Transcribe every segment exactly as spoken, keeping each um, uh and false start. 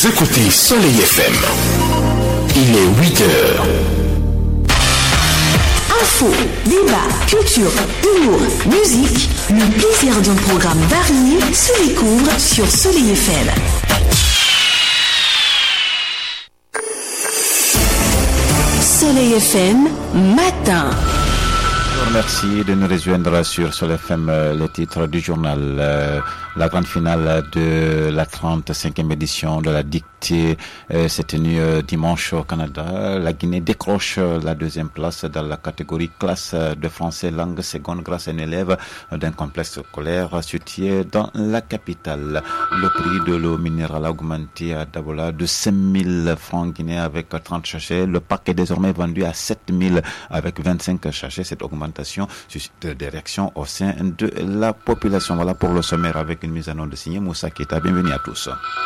Vous écoutez Soleil F M. Il est huit heures. Info, débat, culture, humour, musique, le plaisir d'un programme varié se découvre sur Soleil F M. Soleil F M, matin. Merci de nous rejoindre sur Soleil F M, le titre du journal. Euh, la grande finale de la trente-cinquième édition de la dictée euh, s'est tenue euh, dimanche au Canada. La Guinée décroche euh, la deuxième place dans la catégorie classe de français langue seconde grâce à un élève d'un complexe scolaire situé dans la capitale. Le prix de l'eau minérale a augmenté à Dabola de cinq mille francs guinéens avec trente sachets. Le pack est désormais vendu à sept mille avec vingt-cinq sachets. Cette augmentation suscite des réactions au sein de la population. Voilà pour le sommaire avec une mise en onde de signé Moussa Keita. Bienvenue à tous.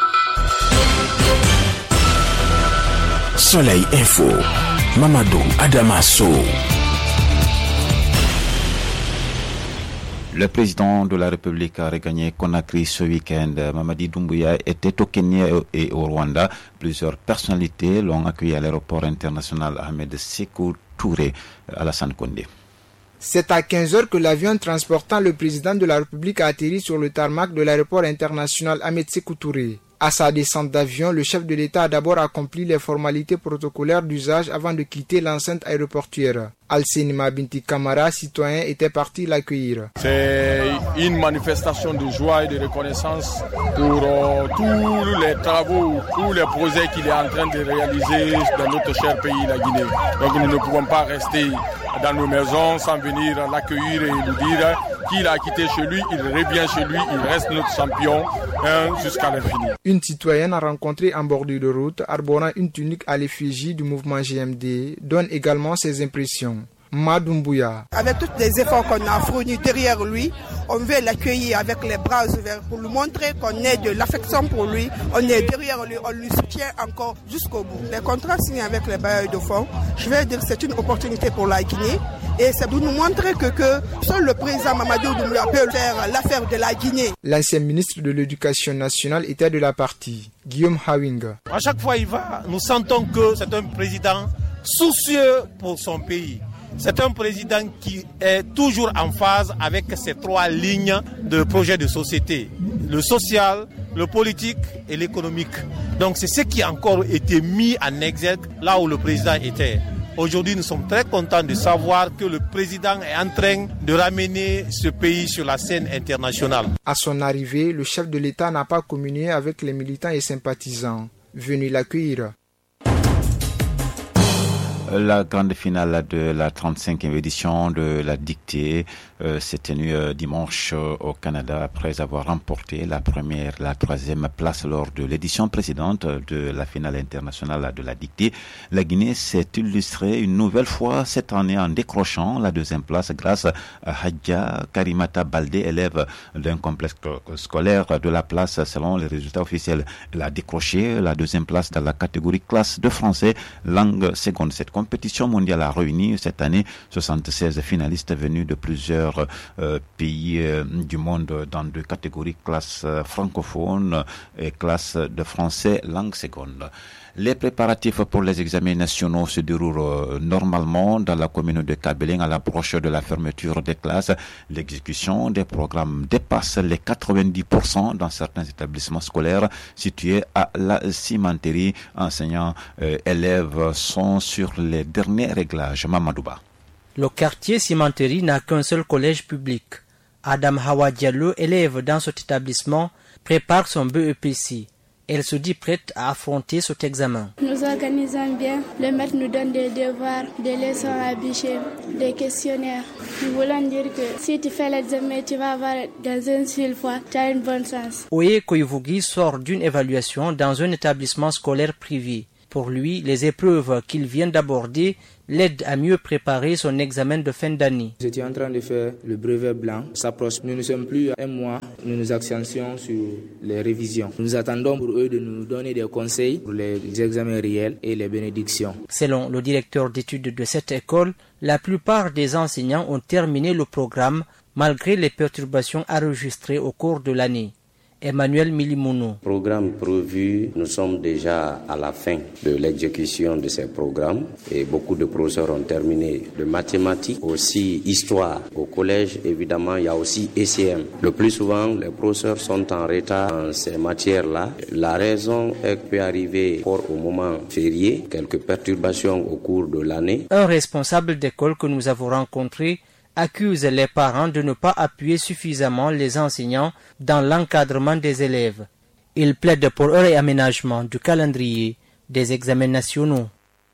Soleil Info, Mamadou Adamasso. Le président de la République a regagné Conakry ce week-end. Mamadi Doumbouya était au Kenya et au Rwanda. Plusieurs personnalités l'ont accueilli à l'aéroport international Ahmed Sékou Touré, Alassane Kondé. C'est à quinze heures que l'avion transportant le président de la République a atterri sur le tarmac de l'aéroport international Ahmed Sékou Touré. À sa descente d'avion, le chef de l'État a d'abord accompli les formalités protocolaires d'usage avant de quitter l'enceinte aéroportuaire. Al-Senima Binti Kamara, citoyen, était parti l'accueillir. C'est une manifestation de joie et de reconnaissance pour euh, tous les travaux, tous les projets qu'il est en train de réaliser dans notre cher pays, la Guinée. Donc nous ne pouvons pas rester dans nos maisons sans venir l'accueillir et nous dire qu'il a quitté chez lui, il revient chez lui, il reste notre champion hein, jusqu'à l'infini. Une citoyenne a rencontré en bordure de route, arborant une tunique à l'effigie du mouvement G M D, donne également ses impressions. Madoumbuya. Avec tous les efforts qu'on a fournis derrière lui, on veut l'accueillir avec les bras ouverts pour lui montrer qu'on est de l'affection pour lui, on est derrière lui, on lui soutient encore jusqu'au bout. Les contrats signés avec les bailleurs de fonds, je vais dire que c'est une opportunité pour la Guinée et c'est pour nous montrer que, que seul le président Mamadou Doumbouya peut faire l'affaire de la Guinée. L'ancien ministre de l'Éducation nationale était de la partie, Guillaume Hawing. À chaque fois il va, nous sentons que c'est un président soucieux pour son pays. C'est un président qui est toujours en phase avec ces trois lignes de projet de société. Le social, le politique et l'économique. Donc c'est ce qui a encore été mis en exergue là où le président était. Aujourd'hui, nous sommes très contents de savoir que le président est en train de ramener ce pays sur la scène internationale. À son arrivée, le chef de l'État n'a pas communié avec les militants et sympathisants venus l'accueillir. La grande finale de la trente-cinquième édition de la dictée euh, s'est tenue euh, dimanche euh, au Canada après avoir remporté la première, la troisième place lors de l'édition précédente de la finale internationale de la dictée. La Guinée s'est illustrée une nouvelle fois cette année en décrochant la deuxième place grâce à Hadja Karimata Baldé, élève d'un complexe scolaire de la place selon les résultats officiels. Elle a décroché la deuxième place dans la catégorie classe de français langue seconde. Cette compétition mondiale a réuni cette année soixante-seize finalistes venus de plusieurs euh, pays euh, du monde dans deux catégories, classe euh, francophone et classe de français langue seconde. Les préparatifs pour les examens nationaux se déroulent euh, normalement dans la commune de Kabeling à l'approche de la fermeture des classes. L'exécution des programmes dépasse les quatre-vingt-dix pour cent dans certains établissements scolaires situés à la cimenterie. Enseignants et euh, élèves sont sur les derniers réglages. Mamadouba. Le quartier cimenterie n'a qu'un seul collège public. Adam Hawa Diallo, élève dans cet établissement, prépare son B E P C. Elle se dit prête à affronter cet examen. Nous organisons bien. Le maître nous donne des devoirs, des leçons à bûcher, des questionnaires. Nous voulons dire que si tu fais l'examen, tu vas avoir dans une seule fois, tu as une bonne chance. Oye Koivugi sort d'une évaluation dans un établissement scolaire privé. Pour lui, les épreuves qu'il vient d'aborder l'aident à mieux préparer son examen de fin d'année. J'étais en train de faire le brevet blanc. Ça approche. Nous ne sommes plus à un mois. Nous nous accentuons sur les révisions. Nous attendons pour eux de nous donner des conseils pour les examens réels et les bénédictions. Selon le directeur d'études de cette école, la plupart des enseignants ont terminé le programme malgré les perturbations enregistrées au cours de l'année. Emmanuel Milimono. Programme prévu, nous sommes déjà à la fin de l'exécution de ces programmes et beaucoup de professeurs ont terminé de mathématiques, aussi histoire. Au collège, évidemment, il y a aussi E C M. Le plus souvent, les professeurs sont en retard dans ces matières-là. La raison est qu'il peut arriver fort au moment férié, quelques perturbations au cours de l'année. Un responsable d'école que nous avons rencontré accuse les parents de ne pas appuyer suffisamment les enseignants dans l'encadrement des élèves. Il plaide pour un réaménagement du calendrier des examens nationaux.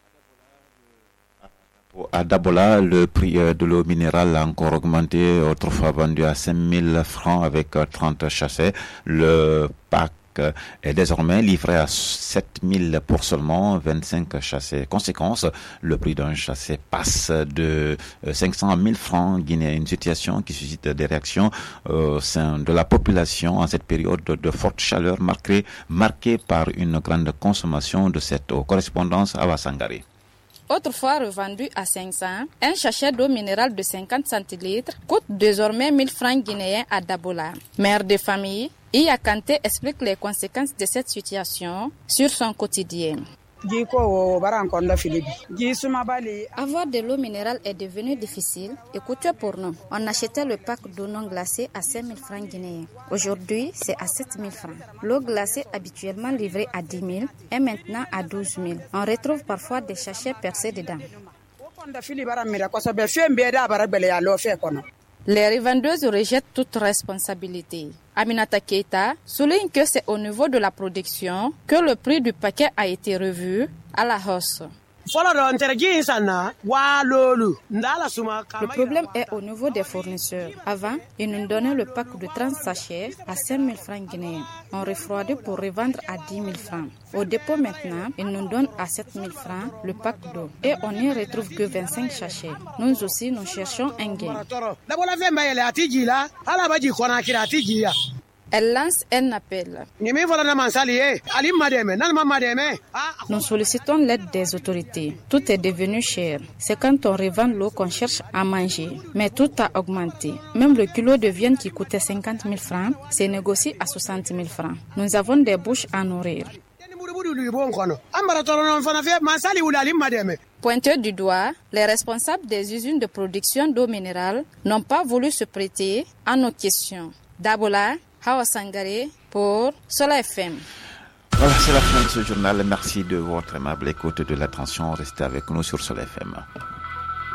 À Dabola, le prix de l'eau minérale a encore augmenté, autrefois vendu à cinq mille francs avec trente chassis. Le pack est désormais livré à sept mille pour seulement vingt-cinq chassis. Conséquence, le prix d'un chassis passe de cinq cent mille francs guinéens. Une situation qui suscite des réactions au sein de la population en cette période de forte chaleur marquée, marquée par une grande consommation de cette eau. Correspondance à Wassangari. Autrefois revendu à cinq cents, un sachet d'eau minérale de cinquante centilitres coûte désormais mille francs guinéens à Dabola. Mère de famille, Iya Kanté explique les conséquences de cette situation sur son quotidien. Avoir de l'eau minérale est devenu difficile et coûteux pour nous. On achetait le pack d'eau non glacée à cinq mille francs guinéens. Aujourd'hui, c'est à sept mille francs. L'eau glacée habituellement livrée à dix mille est maintenant à douze mille. On retrouve parfois des sachets percés dedans. Les revendeuses rejettent toute responsabilité. Aminata Keita souligne que c'est au niveau de la production que le prix du paquet a été revu à la hausse. Le problème est au niveau des fournisseurs. Avant, ils nous donnaient le pack de trente sachets à cinq mille francs guinéens. On refroidit pour revendre à dix mille francs. Au dépôt maintenant, ils nous donnent à sept mille francs le pack d'eau. Et on n'y retrouve que vingt-cinq sachets. Nous aussi, nous cherchons un gain. Elle lance un appel. Nous sollicitons l'aide des autorités. Tout est devenu cher. C'est quand on revend l'eau qu'on cherche à manger. Mais tout a augmenté. Même le kilo de viande qui coûtait cinquante mille francs s'est négocié à soixante mille francs. Nous avons des bouches à nourrir. Pointés du doigt, les responsables des usines de production d'eau minérale n'ont pas voulu se prêter à nos questions. Dabola, Hawa Sangare pour Sola F M. Voilà, c'est la fin de ce journal. Merci de votre aimable écoute et de l'attention. Restez avec nous sur Sola F M.